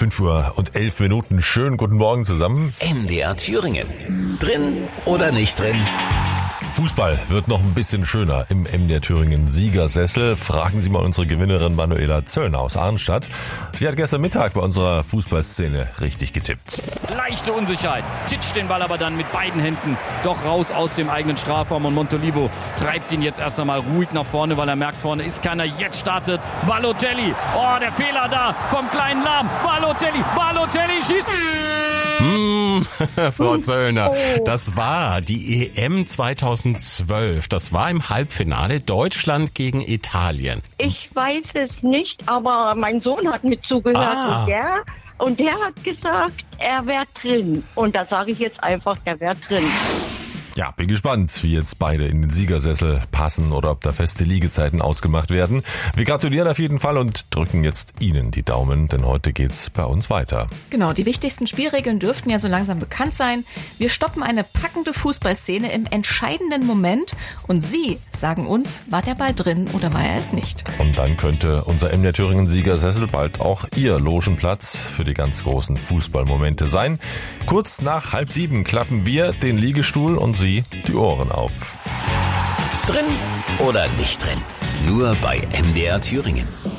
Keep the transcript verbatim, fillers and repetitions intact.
fünf Uhr und elf Minuten. Schönen guten Morgen zusammen. M D R Thüringen. Drin oder nicht drin? Fußball wird noch ein bisschen schöner im M D R Thüringen Siegersessel. Fragen Sie mal unsere Gewinnerin Manuela Zöllner aus Arnstadt. Sie hat gestern Mittag bei unserer Fußballszene richtig getippt. Leichte Unsicherheit, titscht den Ball aber dann mit beiden Händen doch raus aus dem eigenen Strafraum und Montolivo treibt ihn jetzt erst einmal ruhig nach vorne, weil er merkt, vorne ist keiner. Jetzt startet Balotelli. Oh, der Fehler da vom kleinen Lahm. Balotelli, Balotelli schießt. Mmh, Frau Zöllner, das war die E M zweitausendzwölf. Das war im Halbfinale Deutschland gegen Italien. Ich weiß es nicht, aber mein Sohn hat mit zugehört Ah. und, der, und der hat gesagt, er wäre drin. Und da sage ich jetzt einfach, er wäre drin. Ja, bin gespannt, wie jetzt beide in den Siegersessel passen oder ob da feste Liegezeiten ausgemacht werden. Wir gratulieren auf jeden Fall und drücken jetzt Ihnen die Daumen, denn heute geht's bei uns weiter. Genau, die wichtigsten Spielregeln dürften ja so langsam bekannt sein. Wir stoppen eine packende Fußballszene im entscheidenden Moment und Sie sagen uns, war der Ball drin oder war er es nicht? Und dann könnte unser M D R Thüringen Siegersessel bald auch Ihr Logenplatz für die ganz großen Fußballmomente sein. Kurz nach halb sieben klappen wir den Liegestuhl und Sie die Ohren auf. Drin oder nicht drin? Nur bei M D R Thüringen.